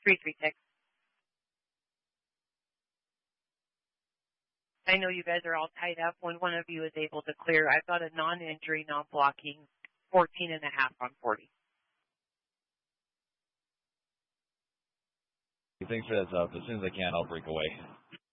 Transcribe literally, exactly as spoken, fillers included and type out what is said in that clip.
three three six. I know you guys are all tied up. When one of you is able to clear, I've got a non-injury, non-blocking, fourteen and a half on forty. Thanks for that up. As soon as I can, I'll break away.